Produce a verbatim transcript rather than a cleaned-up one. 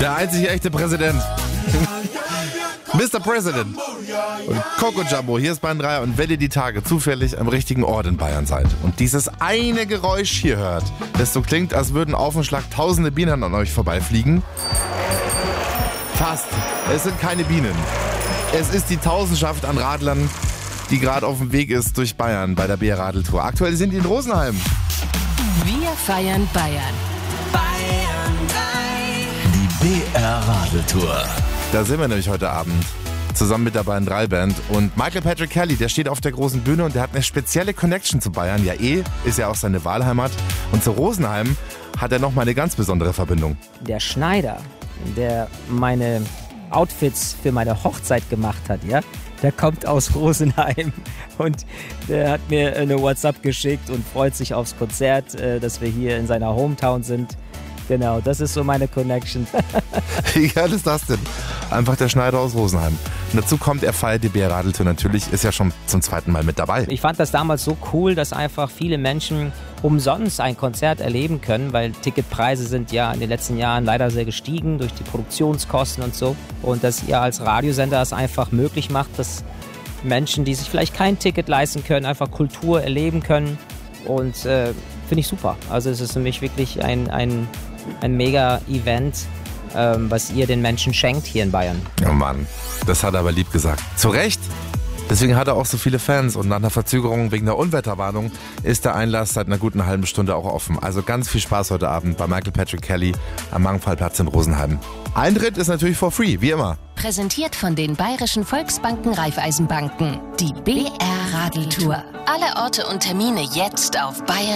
Der einzig echte Präsident. Mister President. Und Coco Jumbo, hier ist Bayern drei. Und wenn ihr die Tage zufällig am richtigen Ort in Bayern seid und dieses eine Geräusch hier hört, das so klingt, als würden auf den Schlag tausende Bienen an euch vorbeifliegen. Fast. Es sind keine Bienen. Es ist die Tausendschaft an Radlern, die gerade auf dem Weg ist durch Bayern bei der B R-Radeltour. Aktuell sind die in Rosenheim. Wir feiern Bayern. Bayern drei. Die B R-Radeltour. Da sind wir nämlich heute Abend zusammen mit der Bayern drei Band. Und Michael Patrick Kelly, der steht auf der großen Bühne und der hat eine spezielle Connection zu Bayern. Ja eh, ist ja auch seine Wahlheimat. Und zu Rosenheim hat er nochmal eine ganz besondere Verbindung. Der Schneider, der meine Outfits für meine Hochzeit gemacht hat, ja, der kommt aus Rosenheim und der hat mir eine WhatsApp geschickt und freut sich aufs Konzert, dass wir hier in seiner Hometown sind. Genau, das ist so meine Connection. Wie geil ist das denn? Einfach der Schneider aus Rosenheim. Und dazu kommt, er feiert die B R-Radeltour natürlich, ist ja schon zum zweiten Mal mit dabei. Ich fand das damals so cool, dass einfach viele Menschen umsonst ein Konzert erleben können, weil Ticketpreise sind ja in den letzten Jahren leider sehr gestiegen durch die Produktionskosten und so. Und dass ihr als Radiosender es einfach möglich macht, dass Menschen, die sich vielleicht kein Ticket leisten können, einfach Kultur erleben können. Und äh, finde ich super. Also es ist für mich wirklich ein, ein, ein Mega-Event, ähm, was ihr den Menschen schenkt hier in Bayern. Oh Mann, das hat er aber lieb gesagt. Zu Recht. Deswegen hat er auch so viele Fans und nach einer Verzögerung wegen der Unwetterwarnung ist der Einlass seit einer guten halben Stunde auch offen. Also ganz viel Spaß heute Abend bei Michael Patrick Kelly am Mangfallplatz in Rosenheim. Eintritt ist natürlich for free, wie immer. Präsentiert von den Bayerischen Volksbanken Raiffeisenbanken. Die B R-Radeltour. Alle Orte und Termine jetzt auf Bayern.